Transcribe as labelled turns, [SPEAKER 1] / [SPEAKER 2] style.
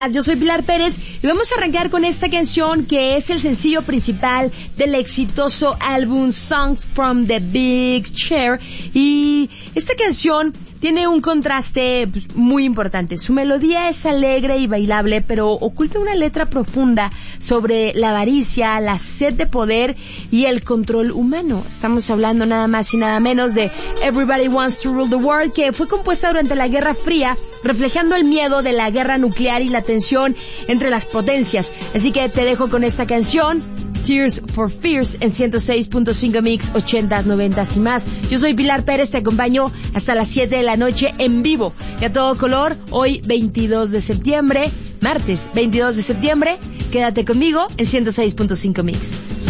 [SPEAKER 1] Yo soy Pilar Pérez y vamos a arrancar con esta canción que es el sencillo principal del exitoso álbum Songs from the Big Chair, y esta canción tiene un contraste muy importante. Su melodía es alegre y bailable, pero oculta una letra profunda sobre la avaricia, la sed de poder y el control humano. Estamos hablando nada más y nada menos de Everybody Wants to Rule the World, que fue compuesta durante la Guerra Fría, reflejando el miedo de la guerra nuclear y la tensión entre las potencias. Así que te dejo con esta canción, Tears for Fears, en 106.5 Mix, 80s, 90s y más. Yo soy Pilar Pérez, te acompaño hasta las 7 de la noche en vivo y a todo color. Hoy 22 de septiembre, martes 22 de septiembre, quédate conmigo en 106.5 Mix.